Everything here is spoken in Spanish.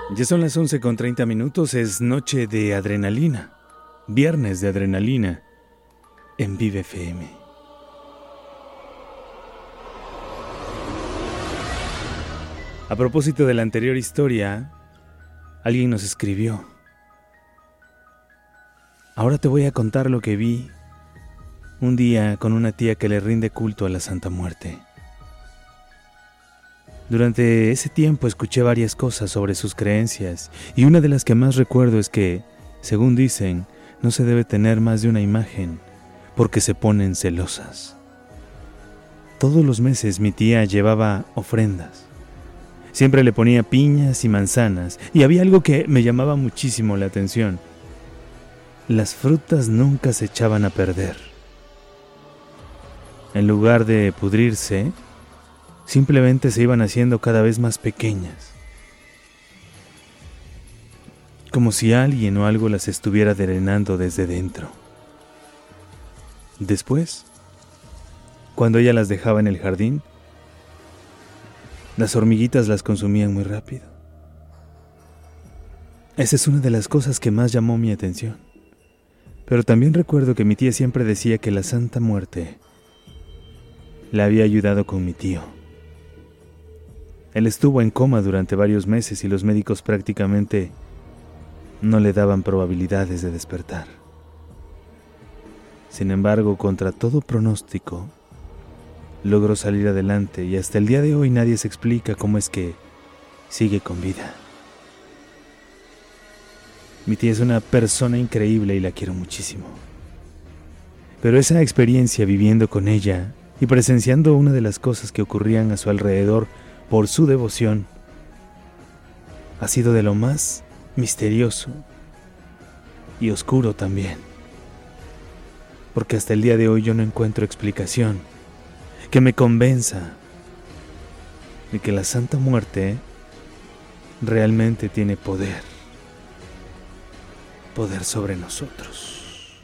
Ya son las 11:30, es noche de adrenalina, viernes de adrenalina, en Vive FM. A propósito de la anterior historia, alguien nos escribió: ahora te voy a contar lo que vi un día con una tía que le rinde culto a la Santa Muerte. Durante ese tiempo escuché varias cosas sobre sus creencias y una de las que más recuerdo es que, según dicen, no se debe tener más de una imagen porque se ponen celosas. Todos los meses mi tía llevaba ofrendas. Siempre le ponía piñas y manzanas y había algo que me llamaba muchísimo la atención. Las frutas nunca se echaban a perder. En lugar de pudrirse, simplemente se iban haciendo cada vez más pequeñas, como si alguien o algo las estuviera drenando desde dentro. Después, cuando ella las dejaba en el jardín, las hormiguitas las consumían muy rápido. Esa es una de las cosas que más llamó mi atención. Pero también recuerdo que mi tía siempre decía que la Santa Muerte le había ayudado con mi tío. Él estuvo en coma durante varios meses y los médicos prácticamente no le daban probabilidades de despertar. Sin embargo, contra todo pronóstico, logró salir adelante y hasta el día de hoy nadie se explica cómo es que sigue con vida. Mi tía es una persona increíble y la quiero muchísimo. Pero esa experiencia viviendo con ella y presenciando una de las cosas que ocurrían a su alrededor por su devoción, ha sido de lo más misterioso y oscuro también, porque hasta el día de hoy yo no encuentro explicación que me convenza de que la Santa Muerte realmente tiene poder sobre nosotros.